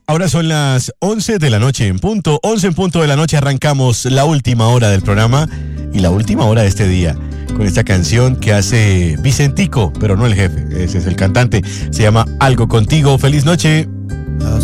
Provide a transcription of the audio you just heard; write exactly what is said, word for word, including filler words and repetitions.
Ahora son las once de la noche en punto. once en punto de la noche arrancamos la última hora del programa y la última hora de este día con esta canción que hace Vicentico, pero no el jefe, ese es el cantante. Se llama Algo Contigo. ¡Feliz noche!